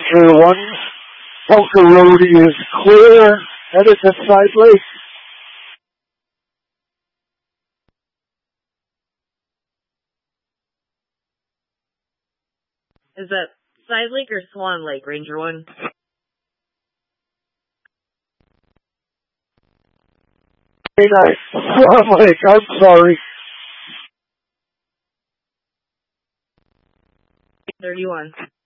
Ranger 1. Bunker Road is clear. Headed to Side Lake. Is that Side Lake or Swan Lake, Ranger 1? Very nice. Swan Lake, I'm sorry. 31.